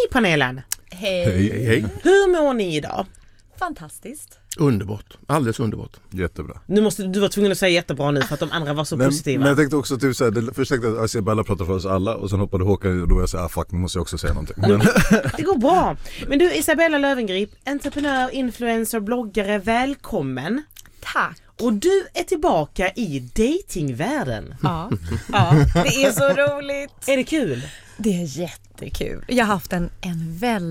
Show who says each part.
Speaker 1: panelen!
Speaker 2: Hej.
Speaker 1: Hur mår ni idag?
Speaker 3: Fantastiskt.
Speaker 2: Underbart, alldeles underbart.
Speaker 4: Jättebra.
Speaker 1: Du var tvungen att säga jättebra nu för att de andra var så positiva.
Speaker 4: Men jag tänkte också typ såhär, först tänkte jag att Isabella pratar för oss alla och sen hoppade Håkan och då var jag såhär, fuck, nu måste jag också säga någonting. Men...
Speaker 1: Det går bra. Men du, Isabella Löwengrip, entreprenör, influencer, bloggare, välkommen.
Speaker 3: Tack.
Speaker 1: Och du är tillbaka i datingvärlden.
Speaker 3: Ja, det är så roligt.
Speaker 1: Är det kul?
Speaker 3: Det är jättekul. Jag har haft en väldigt